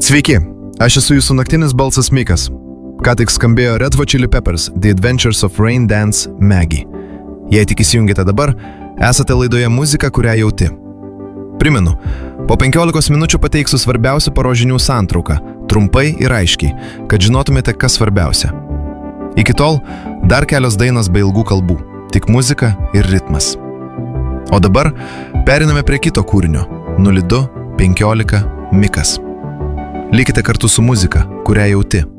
Sveiki, aš esu jūsų naktinis balsas Mikas. Ką tik skambėjo Red Hot Chili Peppers The Adventures of Rain Dance Maggie. Jei tik įsijungite dabar, esate laidoje Muzika, kurią jauti. Primenu, po 15 minučių pateiksiu svarbiausių paros žinių santrauką, trumpai ir aiškiai, kad žinotumėte, kas svarbiausia. Iki tol dar kelios dainos be ilgų kalbų, tik muzika ir ritmas. O dabar periname prie kito kūrinio 0215 Mikas. Likite kartu su muzika, kurią jauti.